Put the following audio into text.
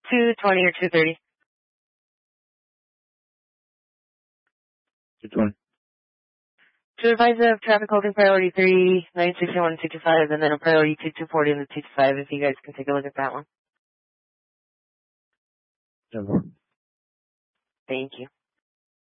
220 or 230. 220. To advise of traffic holding priority 3, 961 and 225, and then a priority 2, 240 and the 225, if you guys can take a look at that one. Yeah, Lord. Thank you.